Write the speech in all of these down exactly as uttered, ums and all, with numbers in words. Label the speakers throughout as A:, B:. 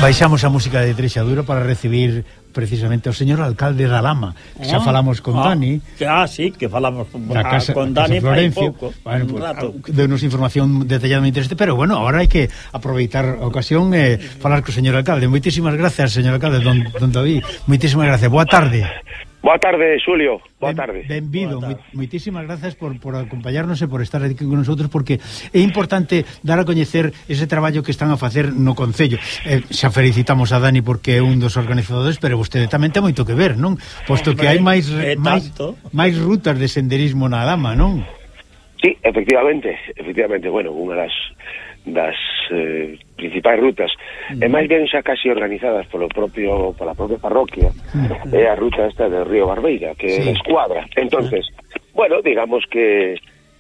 A: baixamos a música de Trexadura para recibir precisamente ao señor alcalde da Lama. Ah, xa falamos con
B: ah,
A: Dani.
B: Ah, sí, que falamos
A: da casa,
B: con Dani fai pouco.
A: Bueno, pues, deu-nos información detalladamente interesante, pero bueno, ahora hai que aproveitar a ocasión e eh, falar co señor alcalde. Moitísimas gracias, señor alcalde, don, don David. Moitísimas gracias. Boa tarde.
C: Boa tarde, Xulio. Boa
A: ben,
C: tarde.
A: Benvido. Moitísimas gracias por, por acompañarnos e por estar aquí con nosotros, porque é importante dar a coñecer ese traballo que están a facer no Concello. Eh, xa felicitamos a Dani porque é un dos organizadores, pero vostede tamén ten moito que ver, non? Posto que hai máis, máis, máis rutas de senderismo na Lama, non?
C: Sí, efectivamente, efectivamente, bueno, unha das das eh, principais rutas mm. e máis ben xa casi organizadas polo propio pola propia parroquia mm. é a ruta esta del Río Barbeira, que sí. é a Escuadra. Entonces, mm. bueno, digamos que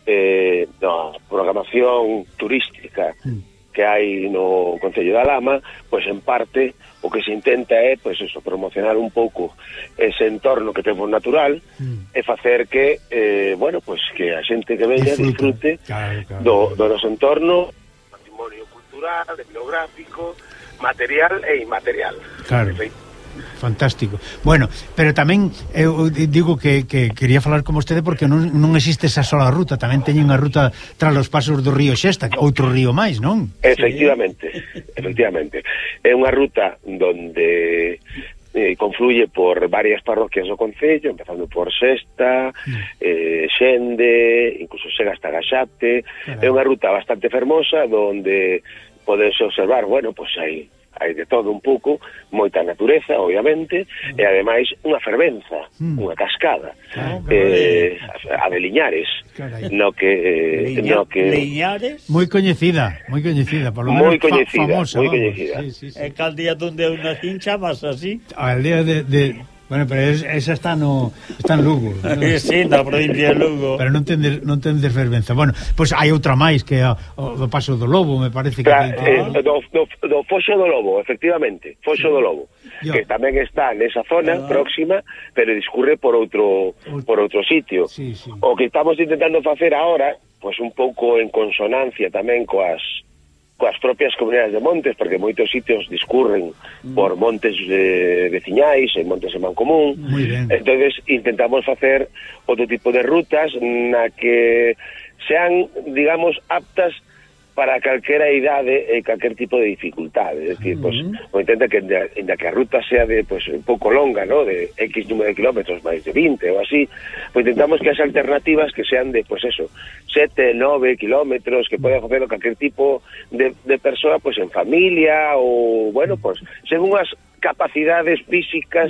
C: eh, na programación turística mm. que hai no Concello da Lama, pois en parte o que se intenta é, pois eso, promocionar un pouco ese entorno que temos natural mm. e facer que eh, bueno, pois que a xente que veña disfrute claro, claro. Do, do noso entorno, patrimonio cultural, etnográfico, material e inmaterial.
A: Claro. Fantástico. Bueno, pero tamén eu digo que, que quería falar con vostede porque non, non existe esa sola ruta, tamén teñen a ruta tras os pasos do río Xesta, outro río máis, non?
C: Efectivamente, sí. efectivamente. É unha ruta donde eh, confluye por varias parroquias do Concello, empezando por Xesta, eh, Xende, incluso chega hasta Gaxate. Claro. É unha ruta bastante fermosa donde podes observar, bueno, pois pues hai hai de todo un pouco, moita natureza, obviamente, mm. e ademais unha fervenza, mm. unha cascada, ah, eh, a de Liñares, Caray. no que eh,
B: Liña,
C: no que
B: Liñares,
A: moi coñecida, moi coñecida, por lo menos
C: moi coñecida,
A: fa, famosa,
C: moi coñecida.
B: Sí, sí, sí. É que al día donde unha cincha vas así.
A: Al día de, de bueno, pero es, esa está no está en Lugo, ¿no?
B: Sí, na provincia de Lugo.
A: Pero non ten non ten fervenza. Bueno, pois pues hai outra máis que o do Paso do Lobo, me parece que
C: claro,
A: ten...
C: eh, do, do, do Foxo do Lobo, efectivamente, Foxo sí. do Lobo, Yo. que tamén está nesa zona ah. próxima, pero discurre por outro por outro sitio.
A: Sí, sí.
C: O que estamos intentando facer agora, pois pues un pouco en consonancia tamén coas coas propias comunidades de montes, porque moitos sitios discurren mm. por montes de veciñais e montes en mancomún. Entonces intentamos facer outro tipo de rutas na que sean, digamos, aptas para calquera idade e calquer tipo de dificultade. É dicir, pues, o intenta que, ainda que a ruta sea de, pues, un pouco longa, ¿no? De X número de kilómetros, máis de vinte ou así, pues intentamos que as alternativas que sean de, pues eso, sete, nove kilómetros, que poden facer calquer tipo de, de persoa, pues en familia, ou, bueno, pues, según as capacidades físicas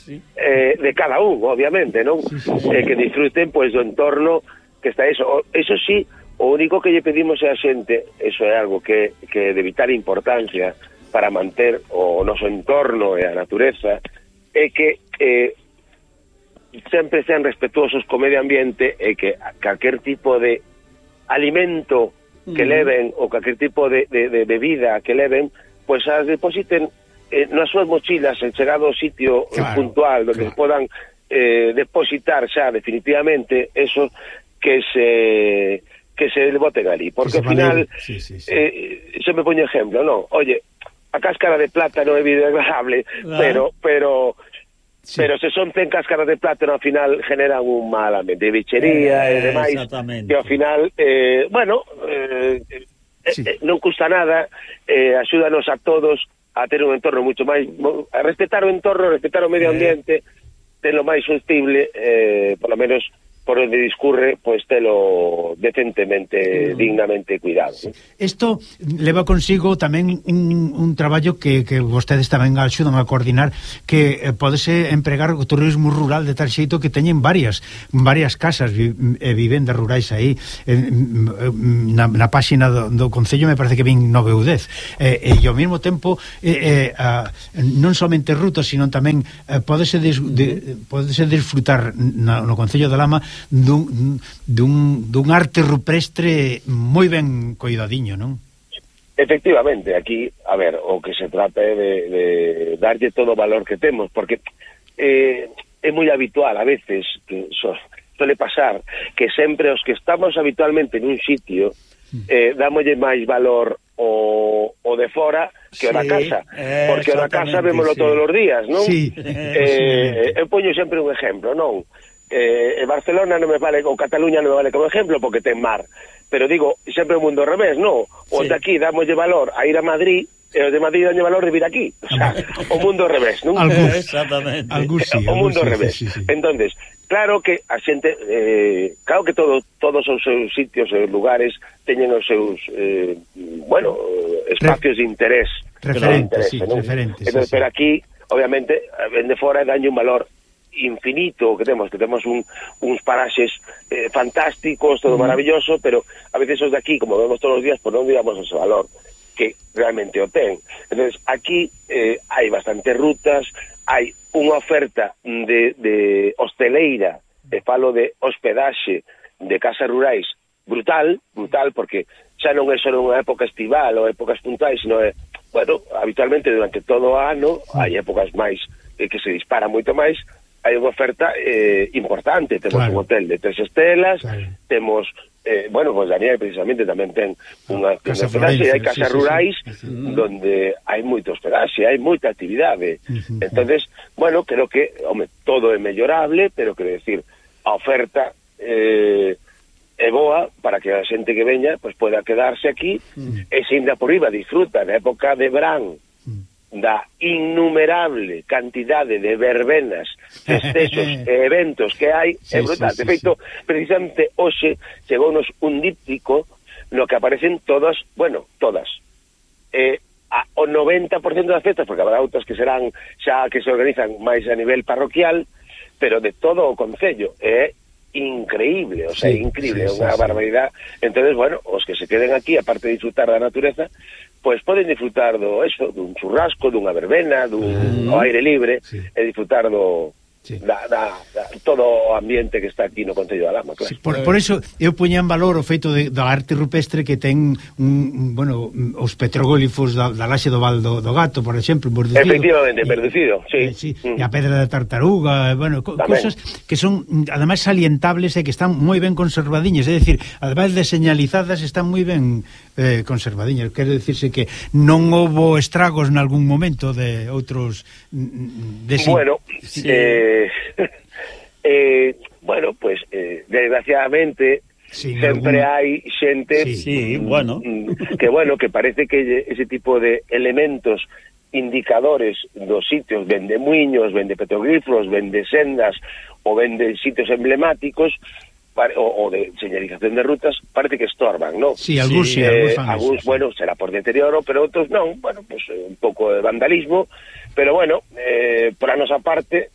C: eh, de cada un, obviamente, non? Eh, que disfruten, pues, do entorno que está eso. Eso sí, o único que lle pedimos a xente, eso é algo que, que de vital importancia para manter o noso entorno e a natureza, é que eh, sempre sean respetuosos co medio ambiente e que calquer tipo de alimento que leven ou calquer tipo de, de, de bebida que leven, pois as depositen eh, nas súas mochilas en chegado ao sitio claro, puntual donde claro. podan eh, depositar xa definitivamente eso que se... que se boten ali, porque ao final sí, sí, sí. Eh, se me poño ejemplo, no, oye, a cáscara de plátano é biodegradable, ah. pero pero sí. pero se son cen cáscaras de plátano ao final generan un mal ambiente de bichería eh, e demais, que ao final eh, bueno, eh, sí. eh, non custa nada, eh, axúdanos a todos a ter un entorno mucho máis, a respetar o entorno, a respetar o medio ambiente, eh. ter lo máis sostenible, eh, por lo menos por onde discurre, pois pues, telo decentemente, mm. dignamente cuidado.
A: Isto leva consigo tamén un, un traballo que, que vostedes tamén axudan a coordinar, que eh, podese empregar o turismo rural de tal xeito que teñen varias varias casas e vi, vivendas rurais aí. Eh, na, na páxina do, do Concello me parece que vin nove ou dez. Eh, e ao mesmo tempo, eh, eh, a, non somente rutas, sino tamén eh, podese, des, de, podese disfrutar na, no Concello da Lama dun, dun, dun arte rupestre moi ben coidadiño, non?
C: Efectivamente, aquí, a ver, o que se trata é de, de darlle todo o valor que temos, porque eh, é moi habitual a veces que so, suele pasar que sempre os que estamos habitualmente nun sitio eh, dámolle máis valor o, o de fora que o da
B: Sí,
C: casa,
B: eh,
C: porque o da casa vémolo
B: sí.
C: todos os días, non?
A: Sí.
C: Eh, eu poño sempre un exemplo, non? Eh, Barcelona non me vale, ou Cataluña non me vale como exemplo porque ten mar, pero digo, sempre o mundo ao revés, non? O
B: Sí.
C: de aquí dámolle valor a ir a Madrid e os de Madrid dañe valor de vir aquí, o sea, o mundo ao revés, non?
A: Algús.
B: Exactamente.
A: Algús sí,
C: o mundo ao
A: algús sí,
C: revés.
A: sí, sí, sí.
C: Entonces, claro que a xente, eh, claro que todo, todos os seus sitios e lugares teñen os seus, eh, bueno, espacios de interés.
A: Referentes,
C: de interés,
A: sí,
C: non?
A: referentes,
C: Entonces,
A: sí, sí.
C: pero aquí, obviamente, ven de fora e daño un valor infinito que temos, que temos un, uns paraxes eh, fantásticos, todo
A: Mm.
C: maravilloso, pero a veces os de aquí, como vemos todos os días, pues non digamos ese valor que realmente o ten. Entonces, aquí eh, hai bastantes rutas, hai unha oferta de, de hosteleira, e falo de hospedaxe, de casas rurais, brutal, brutal, porque xa non é só unha época estival ou épocas puntuais, sino é, bueno, habitualmente durante todo o ano, hai épocas máis eh, que se dispara moito máis, hai unha oferta eh, importante, temos
A: Claro.
C: un hotel de tres estelas,
A: Claro.
C: temos eh, bueno, pues Daniel precisamente tamén ten unha
A: Casa
C: hospedaxe,
A: Florencia,
C: hai casas
A: sí, sí,
C: rurais
A: sí, sí.
C: donde hai moito hospedaxe, hai moita actividade.
A: Uh-huh.
C: Entonces, bueno, creo que home, todo é mellorable, pero quero decir, a oferta eh, é boa para que a xente que veña pues pueda quedarse aquí uh-huh. e se ainda por riba disfruta na época de verán da innumerable cantidade de verbenas, festexos e eventos que hai,
A: Sí,
C: é brutal.
A: sí, sí,
C: de feito,
A: sí.
C: precisamente hoxe chegounos un díptico no que aparecen todas, bueno, todas, eh, a, o noventa por cento das festas, porque habrá outras que serán xa que se organizan máis a nivel parroquial, pero de todo o concello, é increíble, o sea,
A: Sí,
C: increíble,
A: sí,
C: unha
A: sí, sí.
C: barbaridade. Entonces, bueno, os que se queden aquí, aparte de disfrutar da natureza, pues poden disfrutar do eso, dun churrasco, dunha verbena, dun
A: Mm.
C: ao aire libre,
A: Sí.
C: e disfrutar do
A: Sí.
C: da, da, da todo o ambiente que está aquí no Concello de Alhama, claro.
A: Sí, por, por eso eu poña en valor o feito de, da arte rupestre que ten un, un, bueno, os petroglifos da, da laxe do Val do, do Gato, por exemplo, Verducido.
C: Efectivamente,
A: E-
C: Verducido, sí.
A: eh, sí,
C: Mm.
A: e a pedra da tartaruga, e, bueno, co
C: Tamén.
A: cosas que son ademais salientables e que están moi ben conservadiñas, é dicir, ademais de señalizadas están moi ben eh, conservadiñas, quero dicirse que non houbo estragos nalgún momento de outros mm, de sí.
C: Bueno,
B: Sí.
C: eh, eh, bueno, pues eh, desgraciadamente
A: Sí,
C: sempre
A: algún-
C: hai xente
A: Sí.
B: Sí, bueno.
C: mm, que bueno, que parece que ese tipo de elementos indicadores dos sitios, vende muiños, vende petroglifos, vende sendas ou vende sitios emblemáticos pare- o, o de señalización de rutas, parece que estorban, ¿no?
A: Sí, algúns sí,
B: Sí,
A: algúns
C: Eh,
A: fan
C: algúns,
A: eso, sí.
C: bueno, será por deterioro, pero outros non, bueno, pues eh, un pouco de vandalismo, pero bueno, eh, por a nosa parte,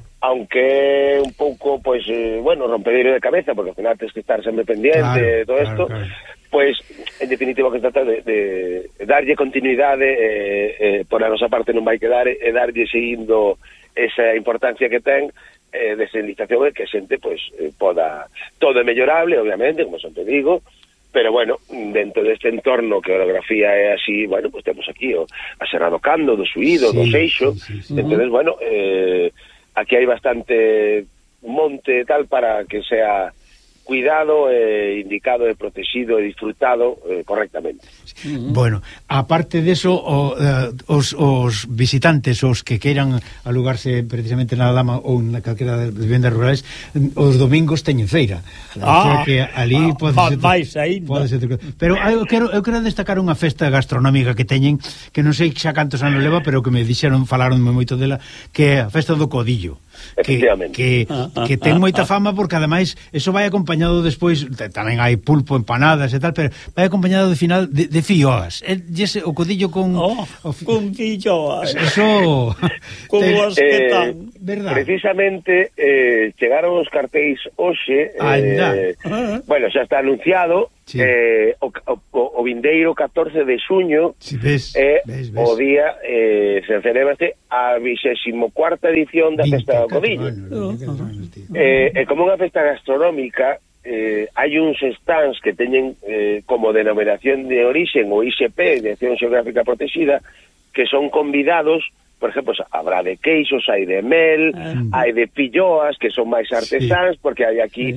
C: aunque un pouco, pues, eh, bueno, rompedeiro de cabeza, porque ao final tens que estar sempre pendiente
A: Claro,
C: de todo
A: claro,
C: isto,
A: claro.
C: pues, en definitiva, que se trata de, de darlle continuidade, eh, eh, por a nosa parte non vai quedar, e eh, darlle seguindo esa importancia que ten, eh, de señalización, e que a xente, pues, eh, poda, todo é mellorable, obviamente, como sempre digo, pero bueno, dentro deste entorno que a orografía é así, bueno, pues temos aquí o, a Serra do Cando, do Suído,
A: Sí,
C: do Seixo,
A: sí, sí, sí.
C: entonces, bueno, eh, aquí hai bastante monte tal para que sea cuidado, eh, indicado, e protegido e disfrutado eh, correctamente.
A: Bueno, aparte de eso, o, eh, os, os visitantes, os que queiran alugarse precisamente na Lama ou na calquera das vivendas rurales, os domingos teñen feira. O sea
B: Ah,
A: que ali
B: ah,
A: pode ser,
B: vais aínda.
A: pode ser, pero eu quero eu quero destacar unha festa gastronómica que teñen, que non sei xa cantos anos leva, pero que me dixeron, falaronme moito dela, que é a festa do Codillo. Que,
C: Efectivamente.
A: que, que ten moita fama porque ademais eso vai acompañado despois, tamén hai pulpo, empanadas e tal, pero vai acompañado de final de, de filloas. E ese, o codillo con
B: Oh,
A: o fi-
B: con filloas.
A: eso
B: Como
A: te-
B: as que tan.
A: verdad.
C: Precisamente eh, chegaron os cartéis hoxe,
A: Anda.
C: eh,
B: Ah.
C: bueno, xa está anunciado,
A: Sí.
C: eh, o, o, o vindeiro catorce de xuño,
A: Si ves,
C: é
A: ves, ves.
C: o día eh, se celebrase a vixésimo cuarta edición da Festa do
A: vinte e catro
C: Codillo.
A: anos, vinte e catro anos, tío.
C: Eh, e como unha festa gastronómica, eh, hai uns stands que teñen eh, como denominación de orixen o I X P, Dirección Xeográfica Protexida, que son convidados, por exemplo, habrá de queixos, hai de mel,
B: Ah.
C: hai de pilloas, que son máis artesáns, porque hai aquí
B: Sí.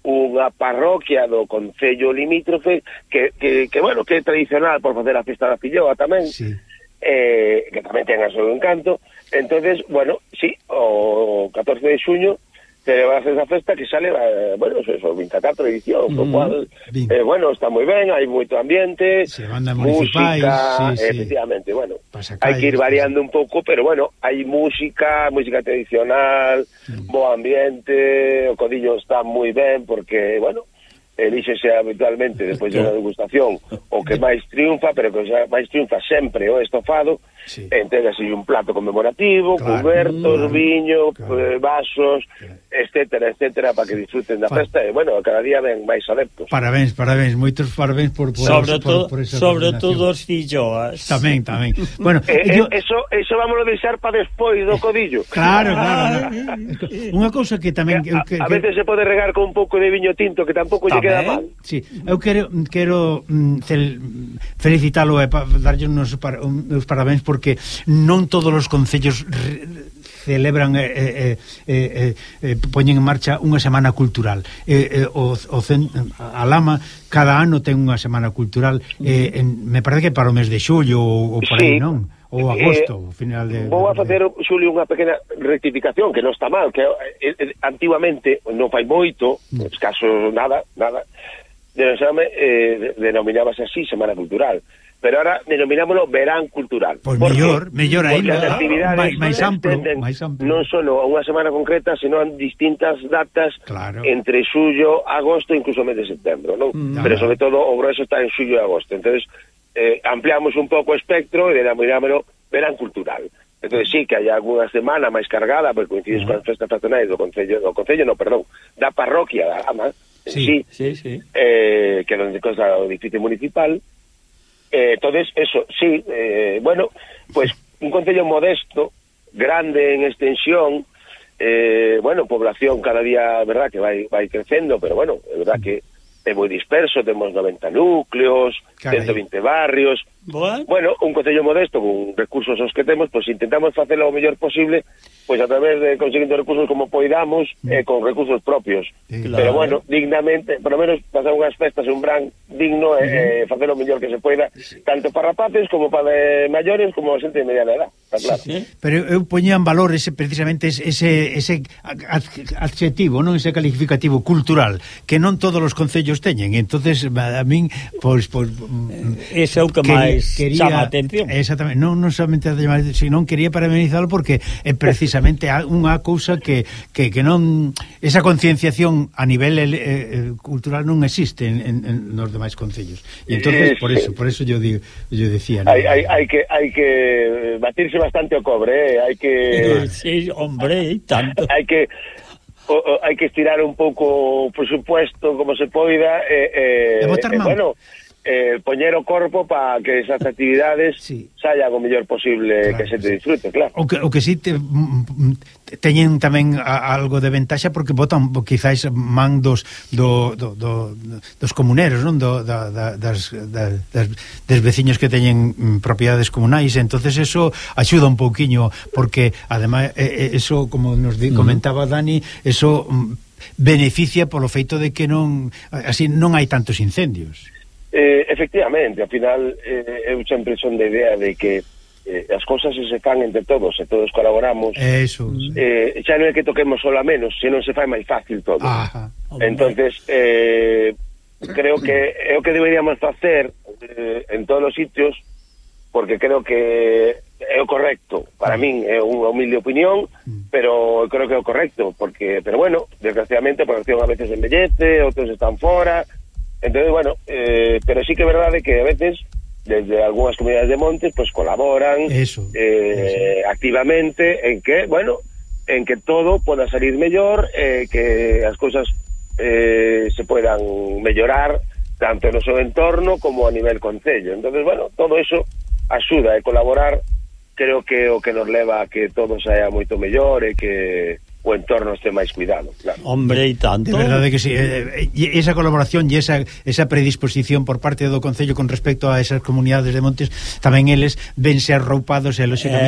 C: unha parroquia do concello limítrofe que, que, que bueno, que é tradicional por facer a festa da Filloa tamén,
A: sí.
C: eh, que tamén ten o seu encanto. Entonces, bueno, sí, o catorce de xuño celebrase esa festa que sale, eh, bueno, eso, eso, vinte e catro edición, mm, o cual, eh, bueno, está moi ben, hai moito ambiente, música, sí, sí. Efectivamente, bueno, hai que ir variando un pouco, pero bueno, hai música, música tradicional, mm. bo ambiente, o codillo está moi ben, porque, bueno, elíxese habitualmente despois de unha degustación o que máis triunfa, pero que máis triunfa sempre o estofado, sí. Entégase un plato conmemorativo, claro, cubertos, claro, viño, claro, vasos, claro, etcétera, etcétera, para que disfruten da festa, e bueno, cada día ven máis adeptos.
A: Parabéns, parabéns, moitos parabéns por, por
B: sobre
A: por,
B: todo,
A: por esa
B: sobre todo os filloas.
A: Tamén, tamén. Bueno,
C: eh,
A: yo...
C: eso eso vámoslo deixar para despois do codillo.
A: Claro, claro. Unha cousa que tamén
C: que, a,
A: que, que,
C: a veces se pode regar con un pouco de viño tinto que tampouco lle queda mal.
A: Sí, eu quero quero mm, cel, felicitalo e pa, darlle uns par, un, uns parabéns porque non todos os concellos re, celebran e eh, eh, eh, eh, poñen en marcha unha semana cultural. Eh, eh, o, o cen, a Lama cada ano ten unha semana cultural, eh, en, me parece que para o mes de xullo ou, ou por aí, sí, non? Ou agosto, eh, final de...
C: Vou a facer, Xulio, unha pequena rectificación, que non está mal, que eh, eh, antiguamente, non fai moito, mm. escaso nada, nada, denominábase, eh, denominábase así, Semana Cultural. Pero ahora denominámoslo Verán Cultural.
A: Pois pues mellor, mellor aí,
C: as actividades
A: máis, máis amplo, máis amplo.
C: Non só unha semana concreta, sino en distintas datas, claro, entre xullo, agosto, incluso mes de setembro, non? Mm, pero sobre todo o grosso está en xullo e agosto. Entonces, eh, ampliamos un pouco o espectro e denominámoslo Verán Cultural. Entonces sí, que hai algunha semana máis cargada, porque coincides uh -huh. con as festas patronais do Concello, do Concello, no, perdón, da parroquia da Lama,
A: sí,
C: sí,
A: sí, sí.
C: Eh, que é onde cosa o edificio municipal. Eh, entonces, eso, sí, eh, bueno, pues un concello modesto, grande en extensión, eh, bueno, población cada día, verdad, que vai, vai crecendo, pero bueno, é verdad que é moi disperso, temos noventa núcleos, Caray. ciento vinte barrios. What? Bueno, un concello modesto con recursos os que temos, pois pues, intentamos facelo o mellor posible, pois pues, a través de conseguindo recursos como poidamos, mm. eh, con recursos propios. Sí, claro. Pero bueno, dignamente, por lo menos pasar unhas festas un gran digno e mm. eh, facelo o mellor que se poida, sí, tanto para rapaces como para eh, maiores como a xente de mediana edad, está claro.
A: Sí, sí. Pero eu poñía en valor ese precisamente ese ese adjetivo, non ese calificativo cultural, que non todos os concellos teñen. Entonces a min pois pois
B: ese é o que máis quería, chama a atención.
A: Exactamente, non, non somente sino quería parabenizalo porque é precisamente unha cousa que, que, que non esa concienciación a nivel eh, cultural non existe en, en, en nos demais concellos. E entonces por eso, por eso yo digo, yo decía, ¿no?
C: Hai, hai, hai que hai que batirse bastante o cobre, eh? Hai que
B: sí, hombre, e tanto.
C: Hai que o, o, hai que estirar un pouco o presupuesto como se poida e eh, eh, eh, bueno, eh, poñer o corpo para que esas actividades sí. saian o mellor posible, claro, que se te disfrute, claro.
A: O que, o que si te, teñen tamén a, algo de ventaxa porque botan quizáis man dos do, do, do, dos comuneros, non? Do, da, da, das, da, das, des veciños que teñen propiedades comunais, entonces eso axuda un pouquiño porque ademais eso, como nos di, comentaba Dani, eso beneficia polo feito de que non así non hai tantos incendios.
C: Eh, efectivamente, ao final eh, eu sempre son de idea de que eh, as cousas se fan entre todos e todos colaboramos.
A: Eso.
C: Eh, xa non é que toquemos só a menos, senón se fai máis fácil todo.
A: Ajá.
C: Entonces, eh, creo que é o que deberíamos facer eh, en todos os sitios, porque creo que é o correcto. Para min é unha humilde opinión, pero creo que é o correcto, porque, pero bueno, desgraciadamente a población a veces envellece, outros están fora. Entonces, bueno, eh, pero sí que é verdade que a veces desde algunhas comunidades de montes pues colaboran
A: eso,
C: eh,
A: eso.
C: activamente en que, bueno, en que todo poda salir mellor, eh, que as cousas eh, se puedan mellorar tanto no seu entorno como a nivel concello. Entonces, bueno, todo eso axuda e colaborar, creo que o que nos leva a que todo saia moito mellor e que o entorno este máis cuidado, claro.
B: Hombre, e tanto.
A: De verdade que sí, eh, e esa colaboración e esa, esa predisposición por parte do Concello con respecto a esas comunidades de montes, tamén eles vense arroupados e, lóxicamente... Eh...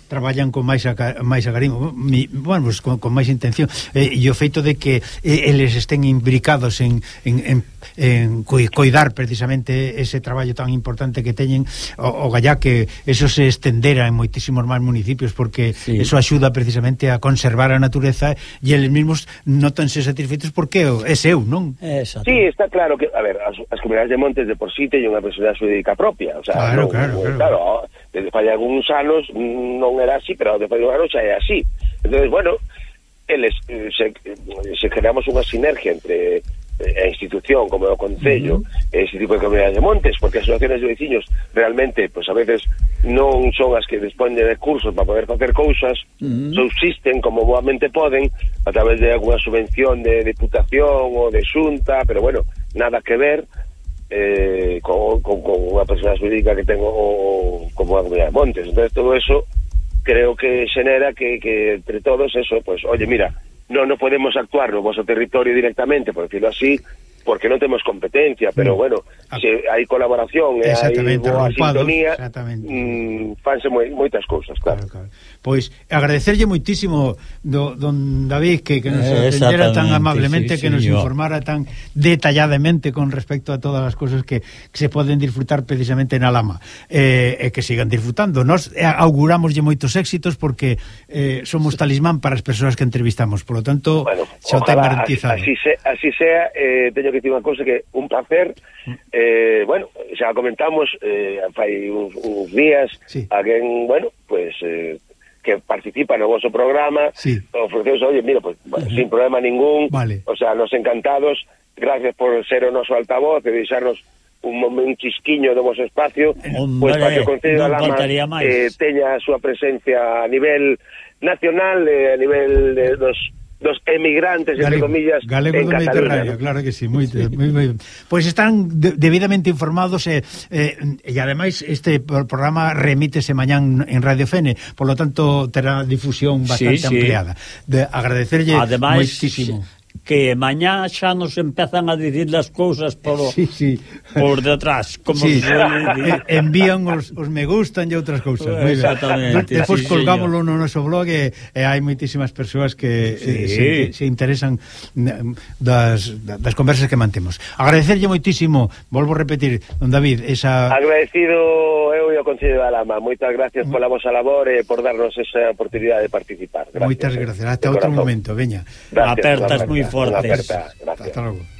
A: traballan con máis máis agarimo, bueno, pues, con, con máis intención, eh, e o feito de que eh, eles estén imbricados en, en, en, en coidar precisamente ese traballo tan importante que teñen, o, o gallá que eso se estendera en moitísimos máis municipios, porque sí. eso axuda precisamente a conservar a natureza, e eles mesmos notanse satisfeitos porque é seu, non?
C: Exacto. Sí, está claro que, a ver, as, as comunidades de montes de por sí teñen unha personalidade xurídica propia, o sea,
A: claro,
C: non,
A: claro,
C: claro,
A: claro.
C: desde fai algúns anos non era así, pero desde fai algúns anos xa é así. Entonces, bueno, eles se, se creamos unha sinergia entre a institución como o Concello, uh-huh. ese tipo de comunidades de montes, porque as asociaciones de veciños realmente, pues a veces non son as que dispoñen de recursos para poder facer cousas, uh-huh. subsisten como boamente poden a través de alguna subvención de diputación ou de xunta, pero bueno, nada que ver eh, con, con, con unha persona jurídica que tengo como a comunidade de montes. Entonces todo eso creo que xenera que, que entre todos eso, pues oye, mira, no no podemos actuar no vosso territorio directamente, por decirlo así, porque non temos competencia, pero bueno, se hai colaboración e hai boa sintonía, mmm, fanse moi, moitas cousas, claro. claro, claro.
A: Pois agradecerlle moitísimo do, don David que, que nos atendera tan amablemente, sí, sí, que nos yo. informara tan detalladamente con respecto a todas as cousas que, que se poden disfrutar precisamente na Lama, e eh, eh, que sigan disfrutando. Nos auguramoslle moitos éxitos porque eh, somos talismán para as persoas que entrevistamos, por lo tanto, bueno, xa o ten garantizado.
C: Así, se, así sea, eh, teño que decir unha cousa que un placer, eh, bueno, xa comentamos eh, fai uns, uns días, sí. alguén, bueno, pues eh, que participa no vosso programa, sí. ofreceos, oye, mira, pues uh-huh. sin problema ningún, vale. O sea, nos encantados, gracias por ser o noso altavoz e deixarnos un, un chisquiño do vosso espacio,
B: Hombre,
C: pues para que o Concello da Lama eh, teña a súa presencia a nivel nacional, eh, a nivel de, dos dos emigrantes, galego, entre comillas,
A: galego
C: en
A: do Mediterráneo, claro que sí, moi, moi, moi. Pois están de, debidamente informados e, eh, e ademais este programa remítese mañán en Radio Fene, por lo tanto terá difusión bastante sí, sí. ampliada. De agradecerlle moitísimo.
B: Que mañá xa nos empezan a dicir as cousas por,
A: sí, sí.
B: por detrás, como
A: sí. eh, envían os, os me gustan e outras cousas.
B: Exactamente.
A: Despois
B: sí,
A: colgámoslo no noso blog e, e hai moitísimas persoas que sí. eh, se, se interesan das, das conversas que mantemos. Agradecerlle moitísimo, volvo a repetir, don David, esa...
C: Agradecido eu e o Concello da Lama. Moitas gracias pola vosa labor e por darnos esa oportunidade de participar. Gracias.
A: Moitas gracias. Hasta outro momento, veña.
B: Apertas moi fortes.
C: Aperta, gracias.
A: Hasta logo.